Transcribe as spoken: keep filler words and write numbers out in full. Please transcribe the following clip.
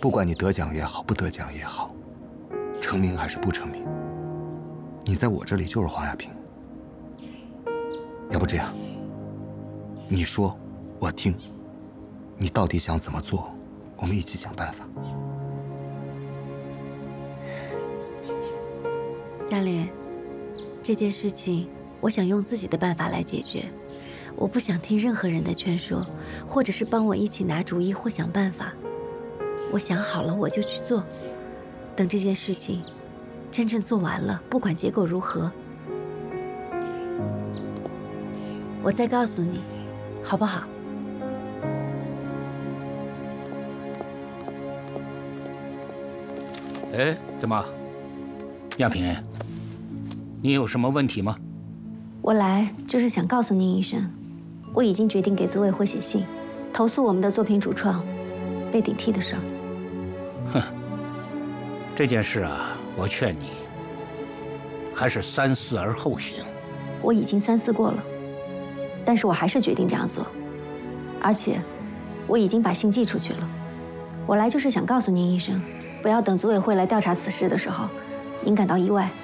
不管你得奖也好，不得奖也好，成名还是不成名，你在我这里就是黄亚萍。要不这样，你说，我听，你到底想怎么做？我们一起想办法。 嘉莲，这件事情我想用自己的办法来解决，我不想听任何人的劝说，或者是帮我一起拿主意或想办法。我想好了，我就去做。等这件事情真正做完了，不管结果如何，我再告诉你，好不好？ 哎，怎么，亚萍，你有什么问题吗？ 我来就是想告诉您一声，我已经决定给组委会写信，投诉我们的作品主创被顶替的事儿。 哼，这件事啊，我劝你还是三思而后行。 我已经三思过了，但是我还是决定这样做，而且我已经把信寄出去了。我来就是想告诉您一声，不要等组委会来调查此事的时候，您感到意外。